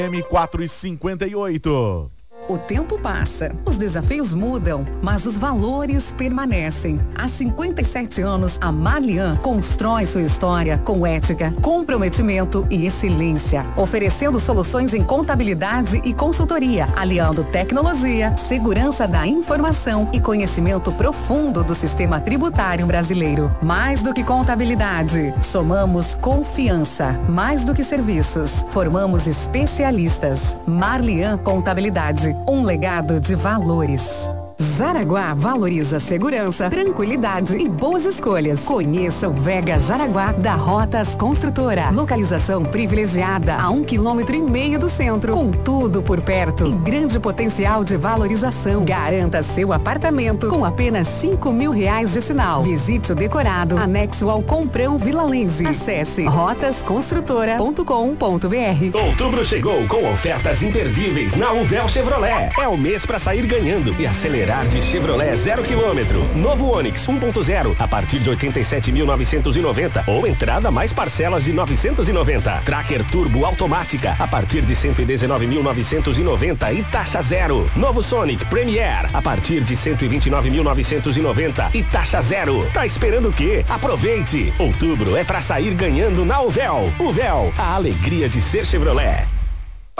M458. O tempo passa, os desafios mudam, mas os valores permanecem. Há 57 anos, a Marlian constrói sua história com ética, comprometimento e excelência, oferecendo soluções em contabilidade e consultoria, aliando tecnologia, segurança da informação e conhecimento profundo do sistema tributário brasileiro. Mais do que contabilidade, somamos confiança. Mais do que serviços, formamos especialistas. Marlian Contabilidade. Um legado de valores. Jaraguá valoriza segurança, tranquilidade e boas escolhas. Conheça o Vega Jaraguá da Rotas Construtora. Localização privilegiada a 1,5 km do centro, com tudo por perto e grande potencial de valorização. Garanta seu apartamento com apenas R$5.000 de sinal. Visite o decorado anexo ao Comprão Vila Lense. Acesse rotasconstrutora.com.br. Outubro chegou com ofertas imperdíveis na Uvel Chevrolet. É o mês para sair ganhando e acelerar de Chevrolet 0 km. Novo Onix 1.0 a partir de 87.990 ou entrada mais parcelas de 990. Tracker Turbo automática a partir de 119.990 e taxa zero. Novo Sonic Premier a partir de 129.990 e taxa zero. Tá esperando o quê? Aproveite! Outubro é para sair ganhando na Uvel. Uvel, a alegria de ser Chevrolet.